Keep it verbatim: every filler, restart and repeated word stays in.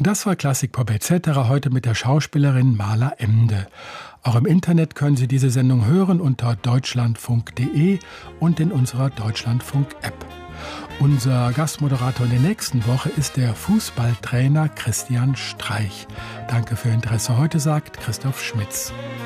Das war Klassikpop et cetera heute mit der Schauspielerin Marla Emde. Auch im Internet können Sie diese Sendung hören unter deutschlandfunk punkt de und in unserer Deutschlandfunk-App. Unser Gastmoderator in der nächsten Woche ist der Fußballtrainer Christian Streich. Danke für Ihr Interesse heute, sagt Christoph Schmitz.